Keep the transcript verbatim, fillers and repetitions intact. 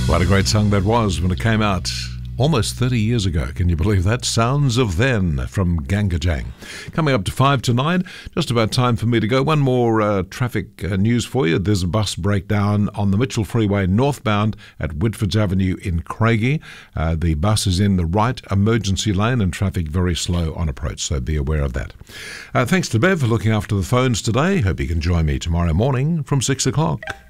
What a great song that was when it came out almost thirty years ago. Can you believe that? Sounds of Then from Gangajang. Coming up to five to nine, just about time for me to go. One more uh, traffic uh, news for you. There's a bus breakdown on the Mitchell Freeway northbound at Whitfords Avenue in Craigie. Uh, the bus is in the right emergency lane and traffic very slow on approach, so be aware of that. Uh, thanks to Bev for looking after the phones today. Hope you can join me tomorrow morning from six o'clock.